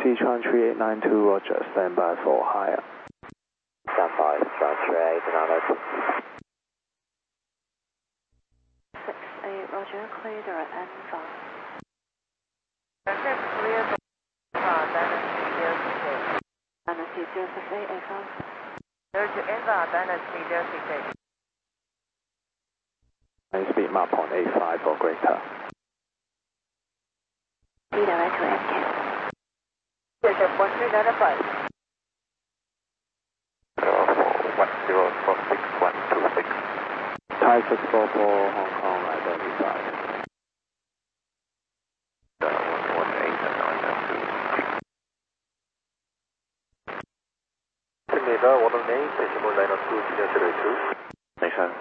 Sichuan 3892, Roger, stand by for higher. Stand by, Sichuan 3892. 68, Roger, clear direct N5. Clear Dynasty 068, A5. Clear to N5, Dynasty 068. Speed map on 85 or greater. Redirect to MK. Check 1395. 1046 Thai 644, Hong Kong, identified. 118 118, decimal 902, 002.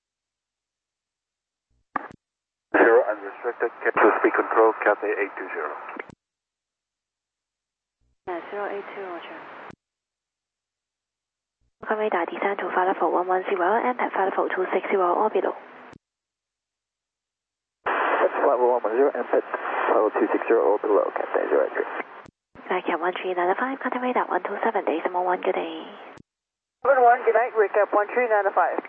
Zero unrestricted, cancel speed control, Cathay 820. 082, Roger. Radar descend to flight level 110, impact flight level 260 or below. Flight level 110, impact flight level 260 or below, Cathay 083. Recap 1395, contact radar 127, decimal 1, good day. 71, good night, recap 1395.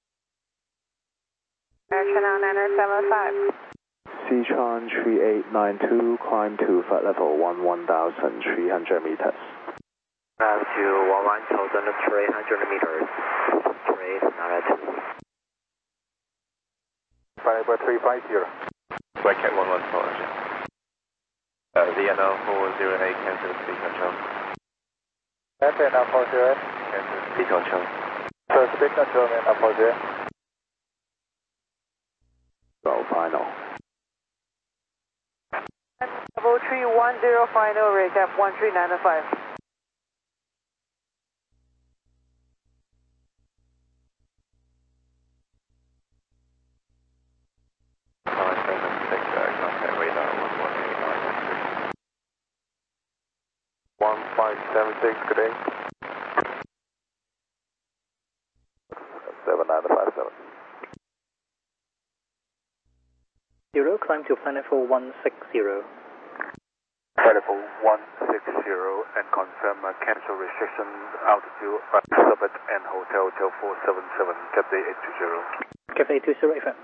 Air Channel 975. Sichuan 3892, climb to flight level 11,300 meters. Climb to 11,300 meters, straight 902. Flight level 350. Whitecat 114. VNL 408, cancel speed control. VNL 408. Cancel speed control. So speed control, VNL 408. So final. Level 310, final, recap 1395. Contact radar 118. 1576, good day. 7957. 0, climb to flight level 160. Flight level 160 and confirm cancel restriction altitude Summit and Hotel 477, Cathay 820. Cathay 208 FM.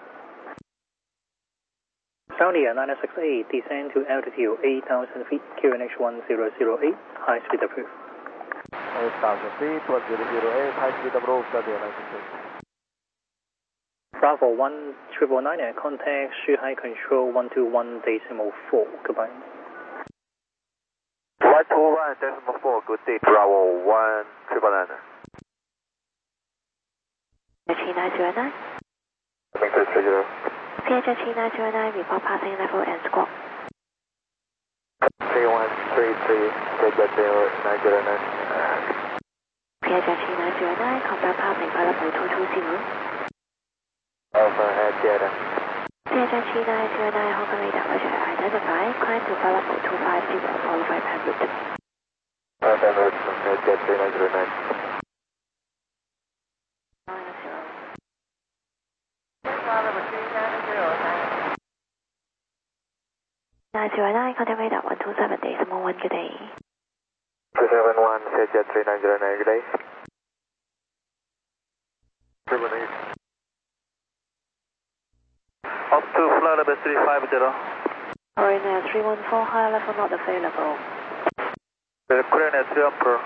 Saudi 968, descend to altitude 8,000 feet, QNH 1008, high speed approved. 8,000 feet, 1008, high speed approved, Saudi 968. Bravo 1999 and contact Shuhai Control 121.4, goodbye. 121.4, good day, Bravo 1999. 3909. Thank you, CHF 3909, report passing level and squawk. 3133, Jaguar 0909. CHF 3909, confirm passing flight level 220. Overhead data. CHF 3909, Hong Kong radar, Roger, identify, climb to flight level 250, followed by pan route. Overhead jet 3909. 909, contact radar 127, decimal 1, good day. 271, jet 3909, good day. 7-8. Up to flight level 350. Foreigner 314, higher level not available. Clearance upper.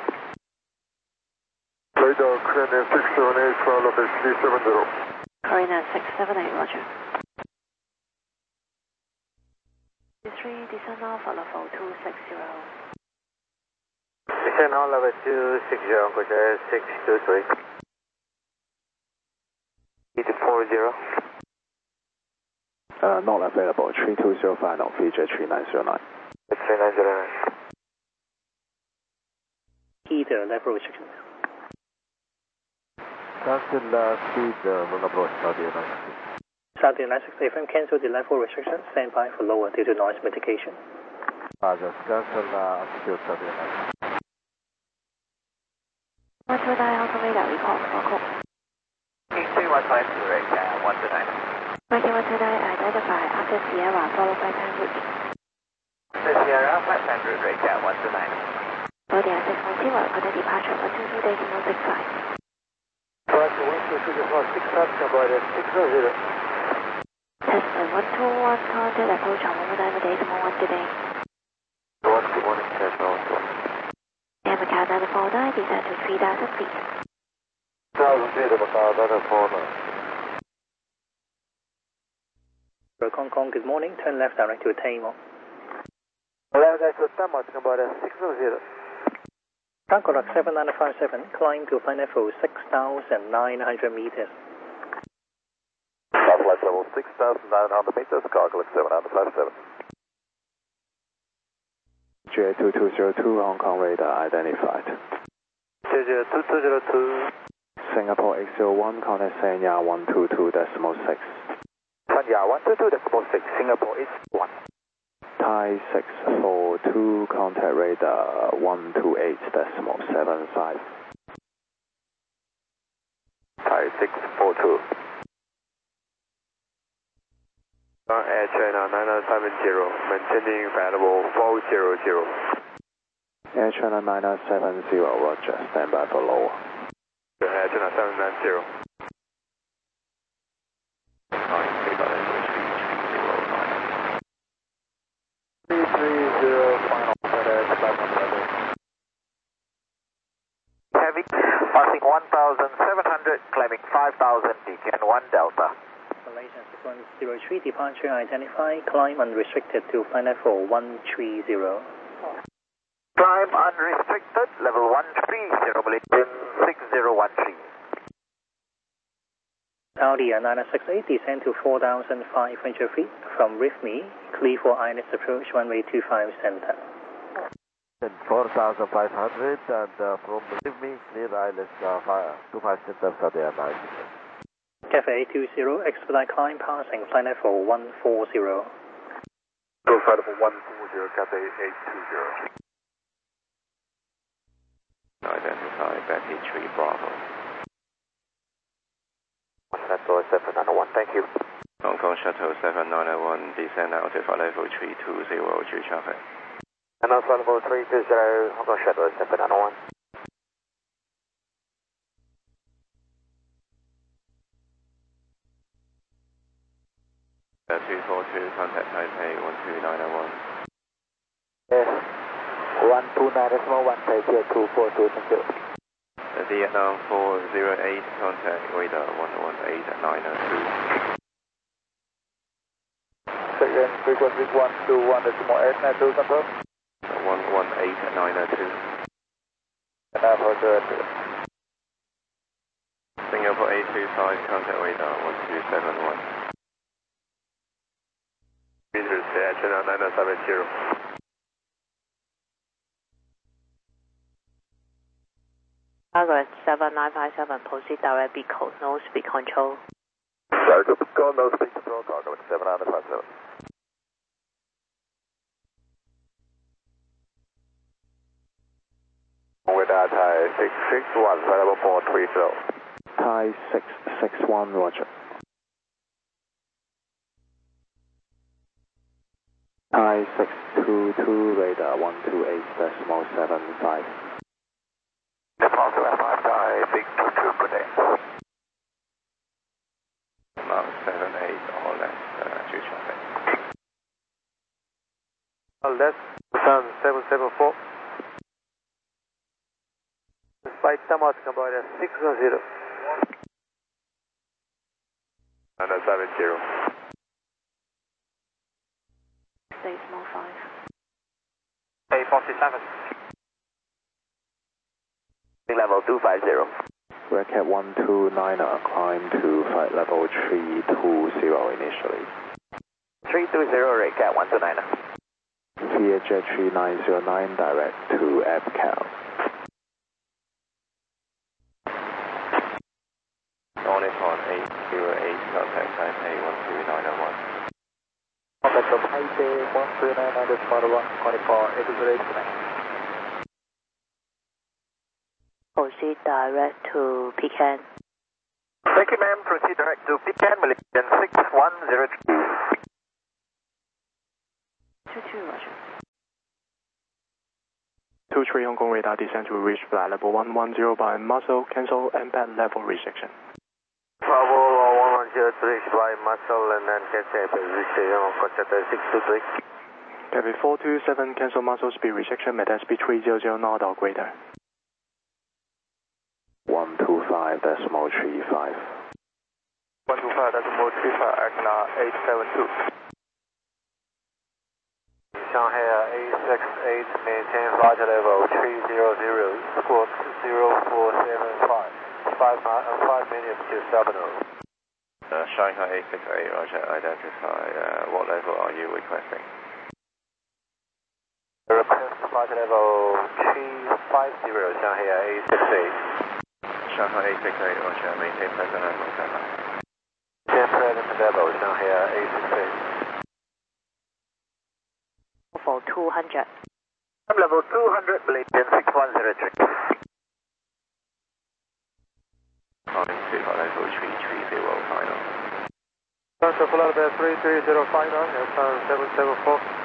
Radar clearance 678, flight level 370. Foreigner 678, Roger. 3, descend now for level 260. Descend now level 260, Roger 623. 840. Not available, 320 final, VJ 3909. 3909. Heater level restrictions. Cancel speed, approach, Saudi 960. Saudi 960 FM, cancel the level restrictions, stand by for lower due to noise mitigation. Just cancel altitude, Saudi 960. 129, Hong Kong radar, report for call. King 3152, right, 129. Roger 129, identify, after Sierra, followed by pan route. Sierra 500, Raycat 129. Audio 610, connect departure 122.65. Flight 122 6 knots, about 600. Cessna 121, contact approach on 119.1 today. Good morning, Cessna 121. And Macau 949, descend to 3,000 feet. 1000 feet, Macau 949. Hong Kong, good morning. Turn left direct to Tamar. Left direct to Tamar, about 600. Tango 7957, climb to flight level 6,900 meters. Flight level 6,900 meters, cargo 7957. JA2202 Hong Kong radar identified. JA2202. Singapore 801, contact Sanya 122.6. Sanya 122.6, Singapore 81. Thai 642, contact radar 128.75. Thai 642. Air China 9970, maintaining available 400. Air China 9970, roger, stand by for lower. Air China 790. Heavy, passing 1,700, climbing 5,000, DKN 1 Delta. Malaysia 6103, departure identified, climb unrestricted to flight level 130. Climb unrestricted, level 130, Malaysian 6013. Audi 968, descend to 4,500 feet from RIFMI, clear for ILS approach, runway 25 center. 4,500 and from RIFMI, clear ILS 25 center, Saudi Airlines. Cafe 820, expedite climb passing flight level 140. Flight level 140, Cafe 820. Identify Betty 3 Bravo. Shuttle 791, thank you. Hong Kong Shuttle 7901, descend out to flight level 320 due traffic. And now flight level 320, Hong Kong Shuttle 791. Uh, 242, contact Taipei 12901. Yes, 129.1, Taipei 242, thank you. Vietnam 408, contact radar 118.902. Second frequency 121.892, confirm. 118.902. And now for Singapore 825, contact radar 1271. meters, Air China 9970. Cargo 7957, proceed direct Beacon, no speed control. Cargo Beacon, no speed control, cargo 7957. With that, Thai 661, flight level 430. Thai 661, roger. Thai 622, radar 128.75. Departure F5 Thai, big 22, good day. Mark 78 or less due traffic. Less, Sun 774. Despite Tamar, about 610. 970. State small 5. A47. Level 250. Racket 129er, climb to flight level 320 initially. 320, Racket 129. Vietjet 3909, direct to ABCAL. Ornicon 808, contact Taipei 12901. Contact from Taipei 129.1, Ornicon 808. Proceed direct to Pecan. Thank you, ma'am. Proceed direct to Pecan, Malaysian 6102. 22, roger. 3 Hong Kong radar descend to reach flight level 110 by muscle, cancel impact level rejection. Bravo 110 to reach by muscle and then cancel position, contact 623. Cabin 427, cancel muscle speed rejection, maintain speed 300 knot or greater. 125.35. 125.35, Agna 872. Shanghai A68, maintain flight level 300, squawk 0475, 5 minutes to 70. Shanghai 868, roger, identify. What level are you requesting? Request flight level 350, Shanghai A68. Shanghai 868, roger, maintain present level, standby. Maintain present level, Shanghai A68. For 200. Level 200, Malaysian 6103. Calling to level 330 final. Transfer flight level 330 final, 774.